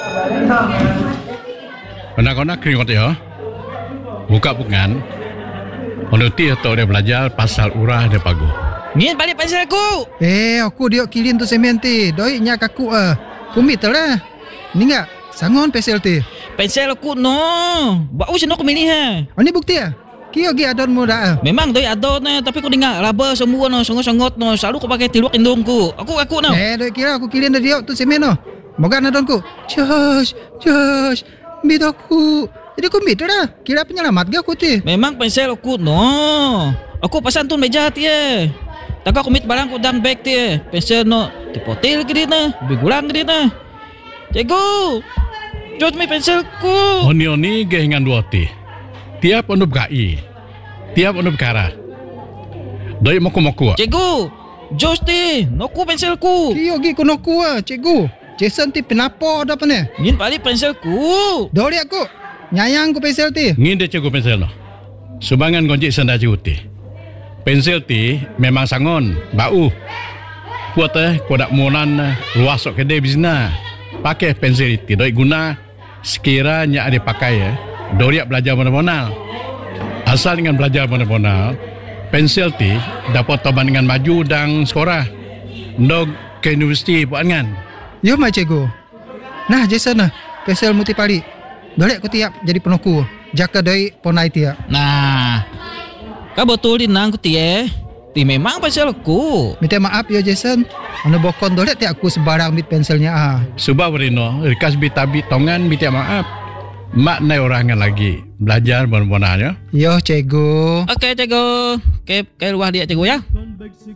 Anak-anak keringat ya. Buka bukan. Menuti atau dia belajar pasal urah dia pagu. Ngin balik pensel aku. Aku diok kilin tu semen ti. Doi nya kaku kumit lah. Ni enggak sangon pensel ti. Pensel aku no. Bau senok aku milih ha. Ini bukti Kio gi adon mo dah. Memang doi adon tapi aku dengar raba semua no songot-songot no. Selalu aku pakai tiluak indungku. Aku no. Doi kira aku kilin dia diok tu semen no. Moga adonku. Josh. Bidoku. Jadi aku mit dah. Kira penyelamat ke aku ti. Memang pensel aku no. Aku pasan tu meja ti Tak aku mit barang ku dalam bag ti Pensel no tipotil ke dia na. Bigulang ke dia na. Cikgu. Jod mi pensel ku. Oni gehingan dua ti. Tiap onu BKI. Tiap onu perkara. Doi moku-moku. Cikgu. Jos ti. Noku pensel ku. Kio gi ku noku cikgu. Jason ti penapo dah pane. Ngin balik pensel ku. Doli aku. Nyayang ku pensel ti. Ngin dia cikgu pensel no. Subangan gonjik senda cikgu ti. Pensel ti memang sangon, bau. Kuat ku dak monan luas sok kedai bizna. Pakai pensel ti doi guna sekiranya ada pakai doriak belajar mana-mana. Asal dengan belajar mana-mana, pensel ti dapat toban dengan maju dan sekolah. Ndog ke universiti buat kan. Yo mai cikgu. Nah Jason pensel muti pali. Dolek ku tiap jadi penoku. Jaka doi ponai tiap. Nah. Kau betul dinang ku ti Ti memang pensel aku. Minta maaf ya Jason. Anu bokon dolek tiap aku sebarang mit penselnya Subah berino, rikas bitabi tongan minta maaf. Mak nai orangan lagi belajar benar-benarnya. Yo cikgu. Okey cikgu. Ke luar dia cikgu ya.